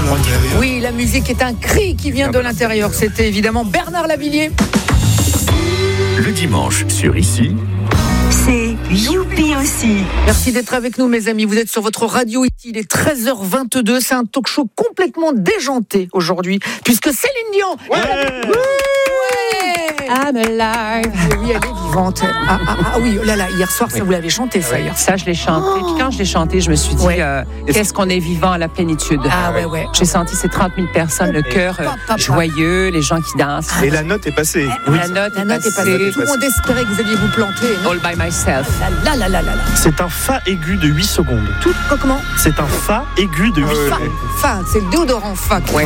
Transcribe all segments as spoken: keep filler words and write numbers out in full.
l'intérieur. Oui, la musique est un cri qui vient de l'intérieur. C'était évidemment Bernard Lavilliers. Le dimanche sur Ici, c'est Youpi aussi. Merci d'être avec nous, mes amis. Vous êtes sur votre radio ici. Il est treize heures vingt-deux. C'est un talk show complètement déjanté aujourd'hui, puisque Céline Dion. Ouais. Ouais. I'm alive. Oui, elle est vivante. Ah, ah, ah oui, oh là là, hier soir, ça vous l'avez chanté, ça, hier. Ça, je l'ai chanté. Oh. Puis quand je l'ai chanté, je me suis dit, Ouais. euh, qu'est-ce qu'on est vivant à la plénitude. Ah ouais, ouais. J'ai senti ces trente mille personnes, le cœur euh, Papa. joyeux, les gens qui dansent. Et la note est passée. La note La est note est passée. passée. Tout le monde espérait que vous alliez vous planter. Non. All by myself. Là, là, là, là, là. C'est un fa aigu de huit secondes. Tout, quoi, comment C'est un fa aigu de huit ouais. secondes. Fin, c'est le déodorant fin. Ouais.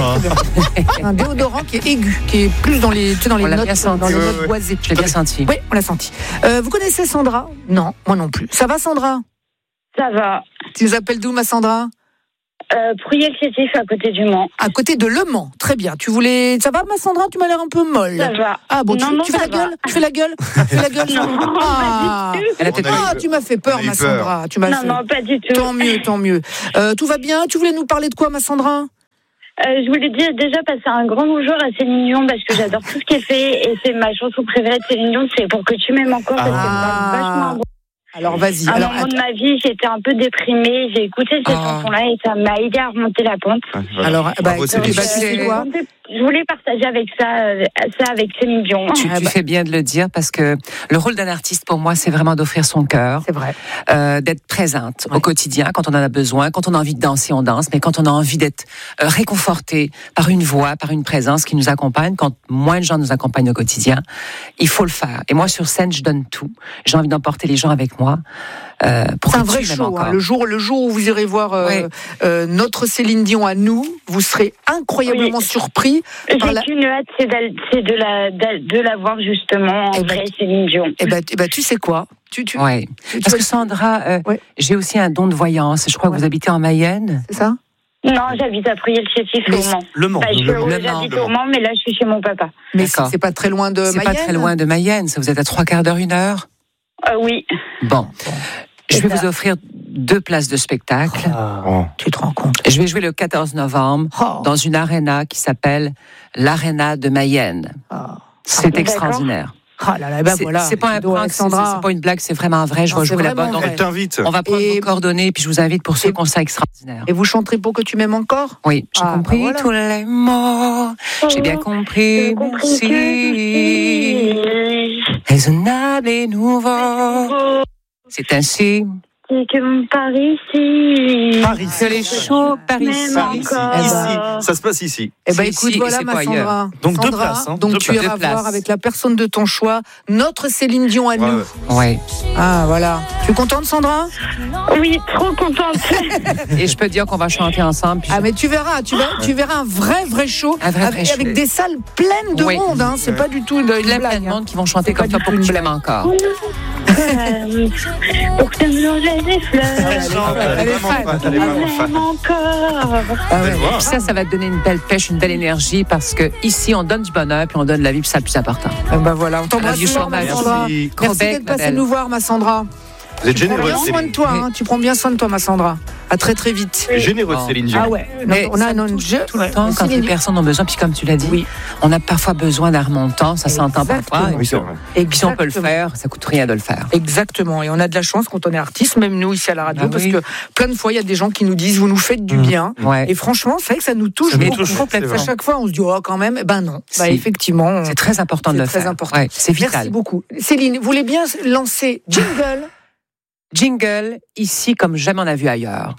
Un déodorant qui est aigu, qui est plus dans les, tu sais, dans les On l'a notes, bien senti. dans les Ouais, notes ouais. boisées. Je l'ai bien senti. Oui, on l'a senti. Euh, vous connaissez Sandra ? Non, moi non plus. Ça va, Sandra ? Ça va. Tu nous appelles d'où, ma Sandra ? Euh, Prouillet-Clétif, à côté du Mans. À côté de Le Mans. Très bien. Tu voulais. Ça va, ma Sandra ? Tu m'as l'air un peu molle. Ça va. Ah bon, tu, Non, non, tu fais ça la va. gueule ? Tu fais la gueule ? Tu fais la gueule Non, ah. pas du tout. Elle a peut-être On a eu Ah, peur. tu m'as fait peur, On a eu ma peur. Sandra. Tu m'as Non, fait... non, pas du tout. Tant mieux, tant mieux. Euh, tout va bien ? Tu voulais nous parler de quoi, ma Sandra ? Euh, je voulais dire déjà passer un grand bonjour à Céline Dion parce que j'adore tout ce qu'elle fait et c'est ma chanson préférée de Céline Dion, c'est Pour que tu m'aimes encore parce qu'elle Ah. parle vachement. Alors, vas-y. À un Alors, moment de attends. ma vie, j'étais un peu déprimée, j'ai écouté cette Ah. chanson-là et ça m'a aidé à remonter la pente. Ouais, voilà. Alors, bah, Bravo, écoute, Céline. bah, tu sais quoi ? Je voulais partager avec ça, euh, ça avec Céline Dion. Tu, Ah tu bah. fais bien de le dire parce que le rôle d'un artiste pour moi c'est vraiment d'offrir son cœur, C'est vrai. euh, d'être présente Ouais. au quotidien quand on en a besoin, quand on a envie de danser on danse, mais quand on a envie d'être euh, réconforté par une voix, par une présence qui nous accompagne, quand moins de gens nous accompagnent au quotidien, il faut le faire. Et moi sur scène je donne tout, j'ai envie d'emporter les gens avec moi. Euh, pour C'est un que vrai tu m'aimes show. encore. Hein. Le jour, le jour où vous irez voir euh, Ouais. euh, notre Céline Dion à nous, vous serez incroyablement Oui. surpris. J'ai par la- qu'une hâte, c'est, c'est de, la, de la voir justement en Eh ben, vrai, Céline Dion. Eh ben, eh ben, tu sais quoi ? Tu, tu, Ouais. tu- tu Parce vas- que Sandra, euh, Ouais. j'ai aussi un don de voyance. Je crois que Ouais. vous habitez en Mayenne. C'est ça ? Non, j'habite à Prouillet-le-Chétif Mais au Mans. Le Mans. Bah, je, le Mans. Le Mans, j'habite le au Mans, mais là, je suis chez mon papa. Mais D'accord. c'est, c'est pas très loin de C'est Mayenne. pas très loin de Mayenne. Ça vous êtes à trois quarts d'heure, une heure. Euh, oui. Bon. Je vais C'est vous ça. offrir deux places de spectacle. Ah. Oh. Tu te rends compte ? Je vais jouer le quatorze novembre Oh. dans une aréna qui s'appelle l'Aréna de Mayenne. Ah. C'est D'accord. extraordinaire. Ah là là, ben c'est, voilà. c'est pas un Cadeau, prank, c'est, Alexandra. c'est pas une blague, c'est vraiment vrai. Je Non, vais c'est jouer là-bas. vraiment Donc, vrai. Elle t'invite. on va prendre Et- vos coordonnées, puis je vous invite pour ce Et- concert extraordinaire. Et vous chanterez Pour que tu m'aimes encore ? Oui, j'ai Ah, compris bah voilà. tous les mots. J'ai bien compris. J'ai compris Merci. que Raisonnable et nouveau. C'est ainsi c'est que par ici. Paris. que les shows par ici. Même Ici, encore. ici. Ça se passe ici. Eh ben C'est écoute, ici et voilà c'est ma pas ailleurs. Sandra. Donc, deux Sandra, places, hein, donc deux tu places. iras Deux places. voir avec la personne de ton choix notre Céline Dion à Ouais, nous. ouais. Ouais. Ah voilà. Tu es contente, Sandra ? Oui, trop contente. Et je peux dire qu'on va chanter ensemble. Puis Ah je- mais tu verras, tu verras, tu verras un vrai vrai show Un vrai, avec, vrai avec show. des salles pleines de Oui. monde. Hein. C'est pas du tout une, une plein, plein blague. de hein. monde qui vont chanter C'est pas comme ça du pour tout que une tu blague. l'aimes encore. Euh, Pour que tu me donnes des fleurs. Elle Elle est est vraiment fan. fan. Elle est vraiment fan. Même encore. Ah ouais. Faites voir. Puis ça, ça va te donner une belle pêche, une belle énergie parce que ici, on donne du bonheur puis on donne la vie, puis c'est le plus important. Ah bah voilà, on t'embrasse I love you fort, so ma much. Sandra. Merci. Gros Merci bec, d'être ma passée belle. nous voir, ma Sandra. Vous êtes Tu prends généreuse, bien soin de Céline. toi, hein. Tu prends bien soin de toi, ma Sandra. À très très vite. Généreuse, Oh. Céline Dion. Ah ouais. Mais on a ça un me touche jeu tout le temps quand les personnes ont besoin. Puis comme tu l'as dit, Oui. on a parfois besoin d'un remontant, ça s'entend parfois. Exactement. Et Oui, c'est vrai. puis si on peut le faire, ça coûte rien de le faire. Exactement. Et on a de la chance quand on est artiste, même nous ici à la radio, Ah parce oui. que plein de fois, il y a des gens qui nous disent, vous nous faites du Mmh. bien. Ouais. Et franchement, c'est vrai que ça nous touche Ça nous beaucoup. touche, complètement. c'est À chaque fois, on se dit, oh, quand même. Eh ben non. Bah, Si. effectivement. C'est très important de C'est le très faire. important. Ouais, c'est vital. Merci beaucoup. Céline, vous voulez bien lancer jingle? Jingle, ici comme jamais on a vu ailleurs.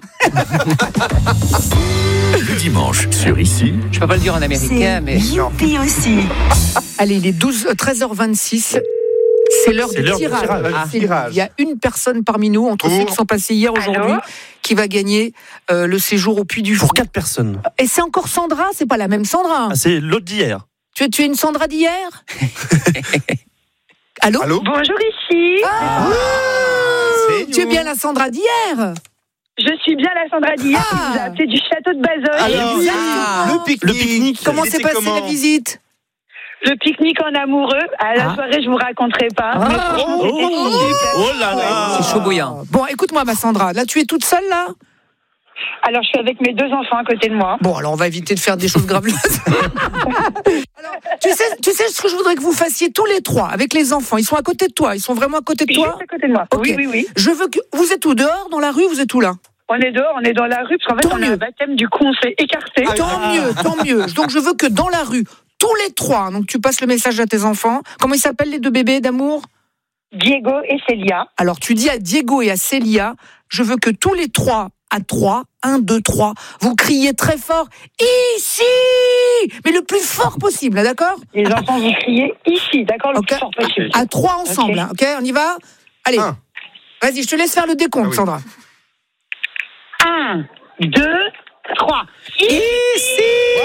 Le dimanche sur Ici, Je peux pas le dire en américain, C'est mais Youpi aussi. Allez, il est douze, euh, treize heures vingt-six. C'est l'heure C'est du l'heure du tirage. tirage. Ah, Le tirage. Il y a une personne parmi nous, entre Pour- ceux qui sont passés hier, aujourd'hui, Allô qui va gagner euh, le séjour au Puy du Fou. Pour quatre personnes. Et c'est encore Sandra, c'est pas la même Sandra. Ah, c'est l'autre d'hier. Tu es, tu es une Sandra d'hier? Allô? Allô? Bonjour ici. Ah, C'est tu es nous. bien la Sandra d'hier? Je suis bien la Sandra d'hier qui Ah. vous a appelé du château de Bazoches. Alors, Exactement. le pique-nique. Le pique-nique. Comment Il s'est était passée comment la visite? Le pique-nique en amoureux. À la Ah. soirée, je vous raconterai pas. Ah. Mais franchement, c'était Oh, super. oh là là. c'est chaud bouillant. Bon, écoute-moi, ma Sandra. Là, tu es toute seule, là? Alors, je suis avec mes deux enfants à côté de moi. Bon, alors on va éviter de faire des choses graveleuses. Alors, tu sais, tu sais ce que je voudrais que vous fassiez tous les trois avec les enfants. Ils sont à côté de toi. Ils sont vraiment à côté de toi. Juste à côté de moi. Ok. Oui, oui, oui. Je veux que vous êtes où, dehors, dans la rue, vous êtes où là? On est dehors, on est dans la rue, parce qu'en fait, Tant on a mieux. un baptême, du coup, on s'est écarté. Tant mieux, tant mieux. Donc je veux que dans la rue, tous les trois. Donc tu passes le message à tes enfants. Comment ils s'appellent les deux bébés d'amour? Diego et Célia. Alors tu dis à Diego et à Célia, je veux que tous les trois, à trois, un, deux, trois, vous criez très fort ici, mais le plus fort possible, d'accord? Les enfants, vous criez ici, d'accord, le Ok. plus fort possible. À trois ensemble, Ok. hein, ok? On y va? Allez, Un. vas-y, je te laisse faire le décompte, Ah oui. Sandra. Un, deux, trois. Ici.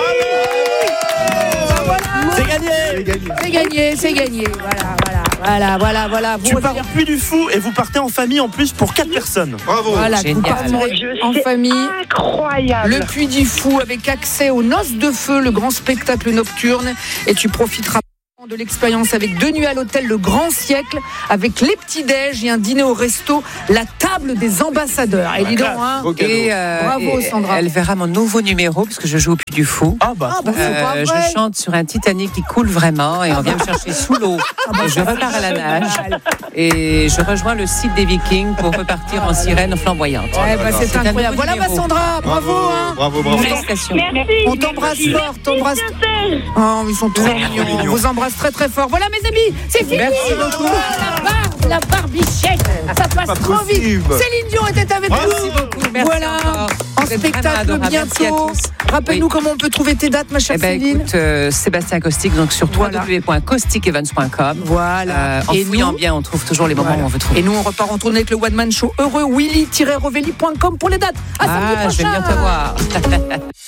C'est gagné. C'est gagné. C'est gagné, c'est gagné. Voilà, voilà, voilà, voilà, voilà. Vous Tu pars revenez- au Puy du Fou et vous partez en famille en plus pour quatre personnes. Bravo. Voilà, vous Génial. partirez Dieu, en c'est famille. Incroyable. Le Puy du Fou avec accès aux Noces de Feu, le grand spectacle nocturne. Et tu profiteras de l'expérience avec deux nuits à l'hôtel Le Grand Siècle, avec les petits-déj et un dîner au resto, la table des ambassadeurs. Et dis donc, hein, Beau cadeau. Et, euh, Bravo, et Sandra. Elle verra mon nouveau numéro parce que je joue au Puy du Fou. Ah bah. Ah, bah, c'est pas Euh, vrai. je chante sur un Titanic qui coule vraiment et on vient me chercher sous l'eau. bah, Et je repars à la nage et je rejoins le site des Vikings pour repartir en sirène flamboyante. Eh ben, c'est C'est un incroyable. nouveau Voilà, ma numéro. Sandra, bravo. hein. Bravo, bravo. Félicitations. Merci. On t'embrasse Merci. fort, t'embrasse. Oh, ils sont trop mignons. On mignons. vous embrasse très très fort. Voilà, mes amis, c'est fini. Merci beaucoup. La barbe, la barbichette, ça passe Pas trop vite. possible. Céline Dion était avec Bravo. nous. Merci beaucoup. Merci Voilà, encore. en Vous êtes vraiment spectacle adorables. Merci à bientôt. tous. Rappelle-nous Oui. comment on peut trouver tes dates, ma chère Eh ben, Céline. écoute, euh, Sébastien Caustic, donc sur Voilà. w w w point caustic events point com. Voilà. Euh, en Et fouillant nous- bien, on trouve toujours les moments Voilà. où on veut trouver. Et nous, on repart en tournée avec le One Man Show heureux, willy tiret rovelli point com pour les dates. À samedi Ah, je vais prochain. venir te voir.